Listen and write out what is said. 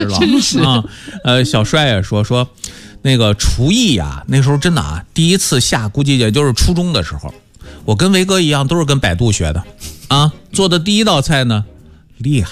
真是啊。小帅也说那个厨艺呀，那时候真的啊，第一次下估计也就是初中的时候，我跟维哥一样都是跟百度学的啊，做的第一道菜呢厉害。